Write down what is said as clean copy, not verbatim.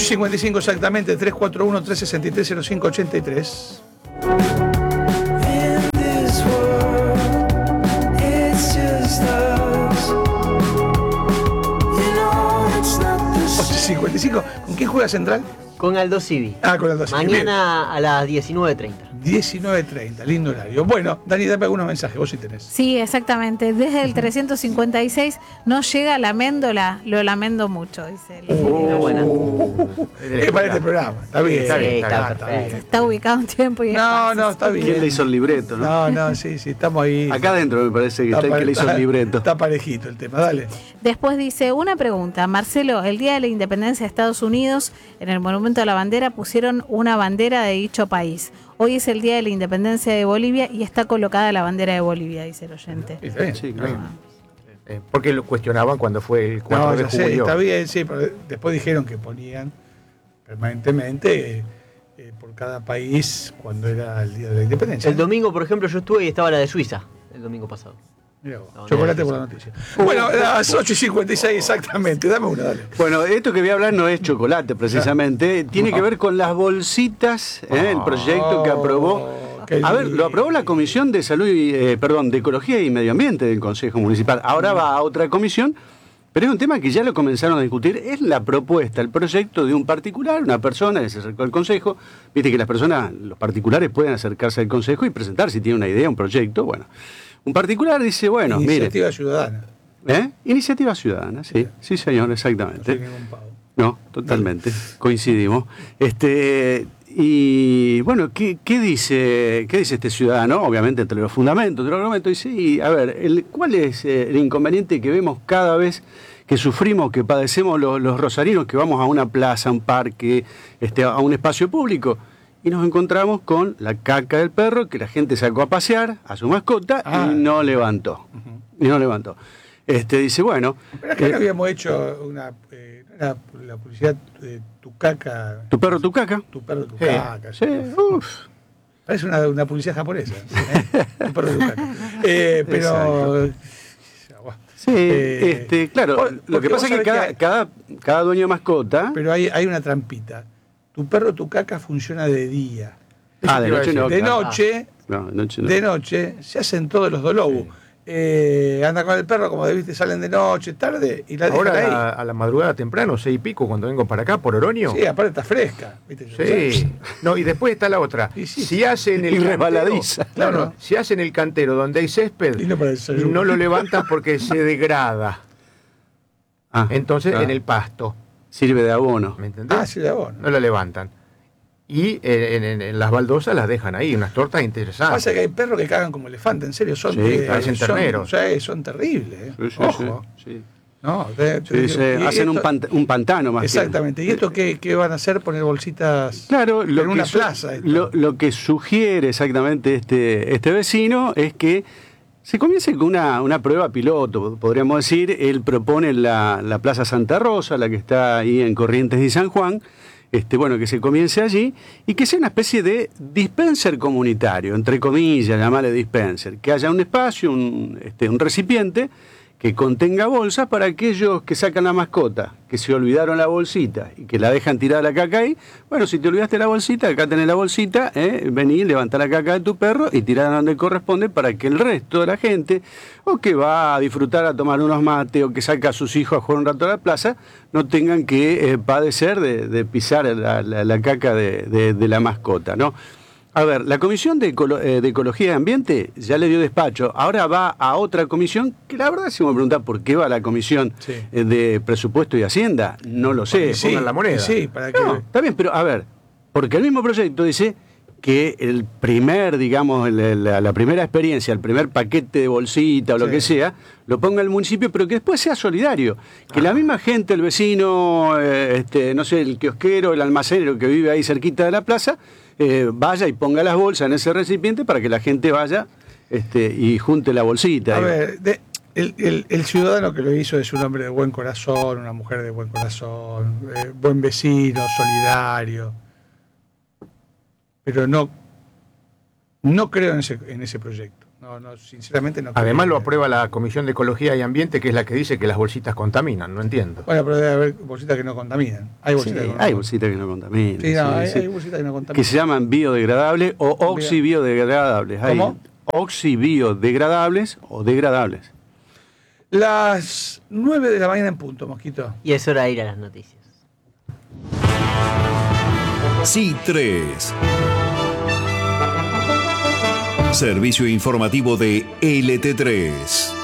8:55 exactamente, 341-363-0583. In this world, it's just us. You know it's not the same. 8:55. ¿Con quién juega Central? Con Aldo Civi. Con Aldo Civi. Mañana a las 19:30. 19:30, lindo horario. Bueno, Dani, dame algunos mensajes, vos sí tenés. Sí, exactamente. Desde el 356 no llega la améndola, lo lamento mucho, dice el ingeniero. Es para este programa, está bien. Está bien, está bien. perfecto. Está ubicado en tiempo y espacio. No, está bien. ¿Quién le hizo el libreto? No, sí, estamos ahí. Acá adentro me parece que está el que le hizo el libreto. Está parejito el tema, dale. Después dice, una pregunta, Marcelo, el día de la independencia de Estados Unidos, en el Monumento a la Bandera pusieron una bandera de dicho país. Hoy es el día de la independencia de Bolivia y está colocada la bandera de Bolivia, dice el oyente. Está bien. Sí, claro. Porque lo cuestionaban cuando fue el 4 de ya sé, julio. está bien, sí, pero después dijeron que ponían permanentemente por cada país cuando era el día de la independencia. El domingo, por ejemplo, yo estuve y estaba la de Suiza, el domingo pasado. Mirá vos, No, chocolate no, por la noticia. Bueno, a las 8:56 exactamente, dame una, dale. Bueno, esto que voy a hablar no es chocolate precisamente, tiene que ver con las bolsitas, el proyecto que aprobó. A ver, lo aprobó la Comisión de Salud de Ecología y Medio Ambiente del Consejo Municipal. Ahora va a otra comisión, pero es un tema que ya lo comenzaron a discutir. Es la propuesta, el proyecto de un particular, una persona que se acercó al Consejo. Viste que las personas, los particulares pueden acercarse al Consejo y presentar si tienen una idea, un proyecto. Bueno, un particular dice, bueno, Iniciativa ciudadana. Iniciativa ciudadana, sí, sí señor, No exactamente. soy ningún pavo. No, totalmente, coincidimos. Y bueno, ¿qué dice este ciudadano? Obviamente entre los fundamentos del argumento dice, y, a ver, ¿cuál es el inconveniente que vemos cada vez que sufrimos, que padecemos los rosarinos, que vamos a una plaza, a un parque, a un espacio público? Y nos encontramos con la caca del perro que la gente sacó a pasear a su mascota y no levantó. Y no levantó. Dice, bueno... Pero acá no habíamos hecho la publicidad de tu caca. ¿Tu perro, tu caca? Tu perro, tu caca. Sí, Parece una publicidad japonesa. Tu perro, tu caca. Pero... Sí, claro. Lo que pasa es que cada dueño de mascota... Pero hay una trampita. Tu perro, tu caca funciona de día. De noche no. De noche, No, de noche no. de noche se hacen todos los dolobos. Anda con el perro, como viste, salen de noche, tarde, y la dejan ahí. Ahora a la madrugada temprano, 6 y pico, cuando vengo para acá, por Oroño. Sí, aparte está fresca. ¿Viste? Sí. No, y después está la otra. Sí. Si hacen el Y resbaladiza. cantero, Claro. si hacen el cantero donde hay césped, Y no para desayuno. no lo levantan porque se degrada. Entonces, en el pasto. Sirve de abono. ¿Me entendés? Sí, de abono. No lo levantan. Y en las baldosas las dejan ahí, unas tortas interesantes. Pasa que hay perros que cagan como elefantes, en serio, son, parecen terneros. Son terribles. Sí. Ojo. Sí. No, Hacen un pantano más. Exactamente. ¿Y esto qué van a hacer? Poner bolsitas Claro, en una plaza. Lo que sugiere exactamente este vecino es que se comience con una prueba piloto, podríamos decir. Él propone la Plaza Santa Rosa, la que está ahí en Corrientes y San Juan, que se comience allí y que sea una especie de dispenser comunitario, entre comillas, llamarle dispenser, que haya un espacio, un recipiente que contenga bolsas para aquellos que sacan la mascota, que se olvidaron la bolsita y que la dejan tirada la caca ahí. Bueno, si te olvidaste la bolsita, acá tenés la bolsita, vení, levantá la caca de tu perro y tirá donde corresponde para que el resto de la gente, o que va a disfrutar a tomar unos mates, o que saca a sus hijos a jugar un rato a la plaza, no tengan que padecer de pisar la caca de la mascota, ¿no? A ver, la Comisión de Ecología y Ambiente ya le dio despacho. Ahora va a otra comisión, que la verdad, si me preguntan por qué va a la Comisión de Presupuesto y Hacienda, no lo sé. Pongan la moneda. Sí, para que... No, está bien, pero a ver, porque el mismo proyecto dice que el primer, digamos, la primera experiencia, el primer paquete de bolsita o lo que sea, lo ponga el municipio, pero que después sea solidario. Que la misma gente, el vecino, no sé, el kiosquero, el almacenero que vive ahí cerquita de la plaza, vaya y ponga las bolsas en ese recipiente para que la gente vaya y junte la bolsita. A ver, el ciudadano que lo hizo es un hombre de buen corazón, una mujer de buen corazón, buen vecino, solidario. Pero no creo en ese proyecto. No, sinceramente no creo. Además lo aprueba la Comisión de Ecología y Ambiente, que es la que dice que las bolsitas contaminan, no entiendo. Bueno, pero debe haber bolsitas que no contaminan. Hay bolsitas que no hay bolsitas que no contaminan. Sí, no, sí. hay bolsitas que no contaminan. Que se llaman biodegradables o oxibiodegradables. ¿Cómo? Hay oxibiodegradables o degradables. Las 9 de la mañana en punto, Mosquito. Y es hora de ir a las noticias. C3. Servicio informativo de LT3.